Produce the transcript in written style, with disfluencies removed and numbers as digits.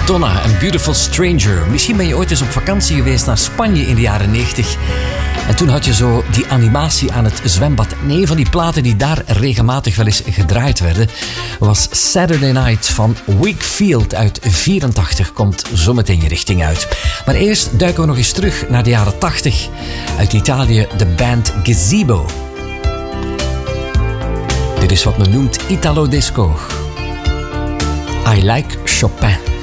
Madonna en Beautiful Stranger. Misschien ben je ooit eens op vakantie geweest naar Spanje in de jaren 90. En toen had je zo die animatie aan het zwembad. En een van die platen die daar regelmatig wel eens gedraaid werden, was Saturday Night van Wakefield uit 84. Komt zometeen je richting uit. Maar eerst duiken we nog eens terug naar de jaren 80. Uit Italië de band Gazebo. Dit is wat men noemt Italo Disco. I Like Chopin.